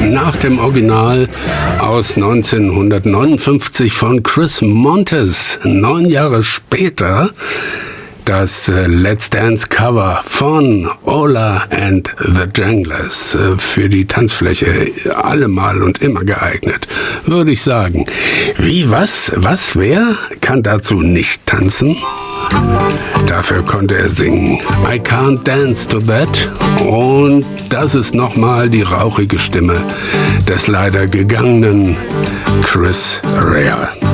nach dem Original aus 1959 von Chris Montes. 9 Jahre später das Let's Dance Cover von Ola and the Janglers. Für die Tanzfläche allemal und immer geeignet, würde ich sagen. Wie, was, wer kann dazu nicht tanzen? Dafür konnte er singen I Can't Dance to That. Und das ist nochmal die rauchige Stimme des leider gegangenen Chris Rea.